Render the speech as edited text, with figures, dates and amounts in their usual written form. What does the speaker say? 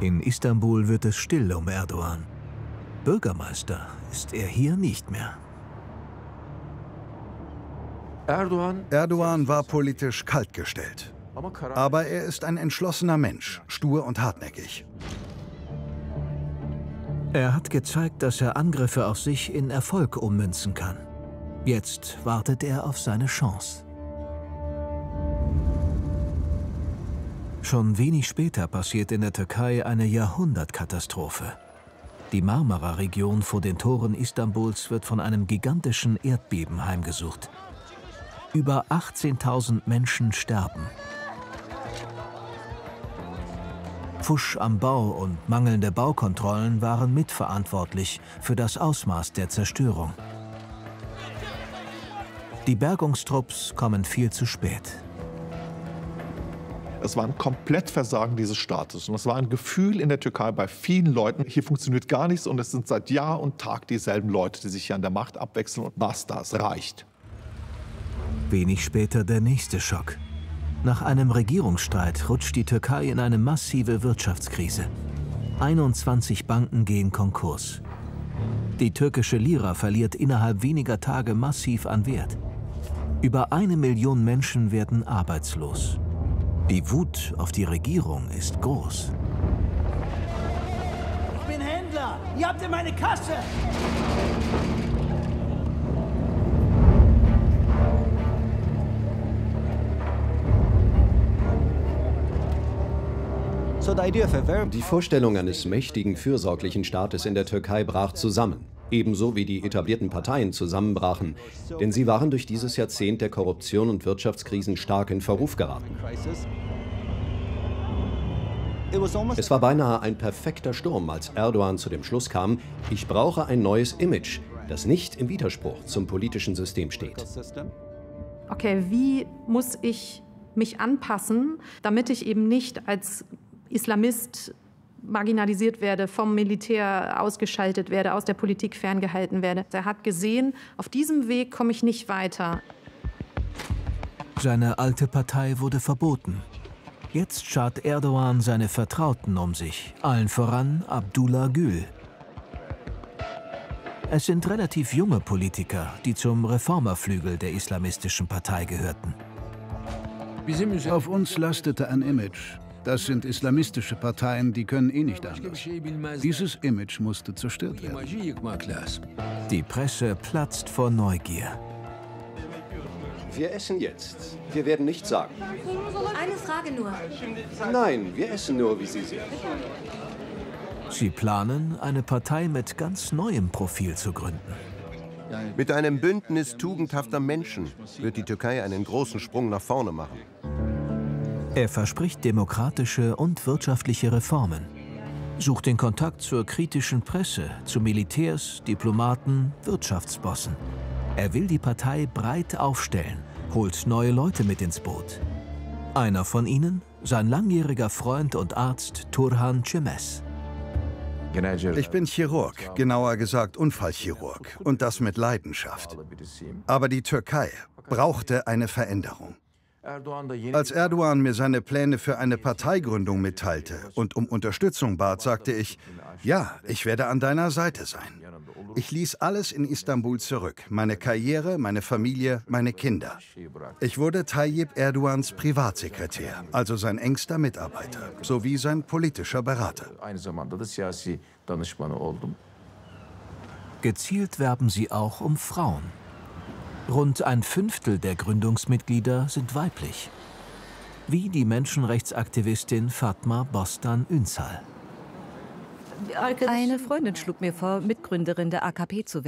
In Istanbul wird es still um Erdoğan. Bürgermeister ist er hier nicht mehr. Erdoğan war politisch kaltgestellt. Aber er ist ein entschlossener Mensch, stur und hartnäckig. Er hat gezeigt, dass er Angriffe auf sich in Erfolg ummünzen kann. Jetzt wartet er auf seine Chance. Schon wenig später passiert in der Türkei eine Jahrhundertkatastrophe. Die Marmara-Region vor den Toren Istanbuls wird von einem gigantischen Erdbeben heimgesucht. Über 18.000 Menschen sterben. Pfusch am Bau und mangelnde Baukontrollen waren mitverantwortlich für das Ausmaß der Zerstörung. Die Bergungstrupps kommen viel zu spät. Es war ein Komplettversagen dieses Staates. Und es war ein Gefühl in der Türkei bei vielen Leuten, hier funktioniert gar nichts und es sind seit Jahr und Tag dieselben Leute, die sich hier an der Macht abwechseln und basta, es reicht. Wenig später der nächste Schock. Nach einem Regierungsstreit rutscht die Türkei in eine massive Wirtschaftskrise. 21 Banken gehen Konkurs. Die türkische Lira verliert innerhalb weniger Tage massiv an Wert. Über 1 Million Menschen werden arbeitslos. Die Wut auf die Regierung ist groß. Ich bin Händler! Ihr habt ja meine Kasse! Die Vorstellung eines mächtigen, fürsorglichen Staates in der Türkei brach zusammen. Ebenso wie die etablierten Parteien zusammenbrachen, denn sie waren durch dieses Jahrzehnt der Korruption und Wirtschaftskrisen stark in Verruf geraten. Es war beinahe ein perfekter Sturm, als Erdoğan zu dem Schluss kam, ich brauche ein neues Image, das nicht im Widerspruch zum politischen System steht. Okay, wie muss ich mich anpassen, damit ich eben nicht als Islamist marginalisiert werde, vom Militär ausgeschaltet werde, aus der Politik ferngehalten werde. Er hat gesehen, auf diesem Weg komme ich nicht weiter. Seine alte Partei wurde verboten. Jetzt schart Erdoğan seine Vertrauten um sich, allen voran Abdullah Gül. Es sind relativ junge Politiker, die zum Reformerflügel der islamistischen Partei gehörten. Auf uns lastete ein Image. Das sind islamistische Parteien, die können eh nicht anders. Dieses Image musste zerstört werden. Die Presse platzt vor Neugier. Wir essen jetzt. Wir werden nichts sagen. Eine Frage nur. Nein, wir essen nur, wie Sie sehen. Sie planen, eine Partei mit ganz neuem Profil zu gründen. Mit einem Bündnis tugendhafter Menschen wird die Türkei einen großen Sprung nach vorne machen. Er verspricht demokratische und wirtschaftliche Reformen, sucht den Kontakt zur kritischen Presse, zu Militärs, Diplomaten, Wirtschaftsbossen. Er will die Partei breit aufstellen, holt neue Leute mit ins Boot. Einer von ihnen, sein langjähriger Freund und Arzt Turhan Çemes. Ich bin Chirurg, genauer gesagt Unfallchirurg, und das mit Leidenschaft. Aber die Türkei brauchte eine Veränderung. Als Erdoğan mir seine Pläne für eine Parteigründung mitteilte und um Unterstützung bat, sagte ich, ja, ich werde an deiner Seite sein. Ich ließ alles in Istanbul zurück, meine Karriere, meine Familie, meine Kinder. Ich wurde Tayyip Erdoğans Privatsekretär, also sein engster Mitarbeiter, sowie sein politischer Berater. Gezielt werben sie auch um Frauen. Rund 1/5 der Gründungsmitglieder sind weiblich. Wie die Menschenrechtsaktivistin Fatma Bostan Ünsal. Eine Freundin schlug mir vor, Mitgründerin der AKP zu werden.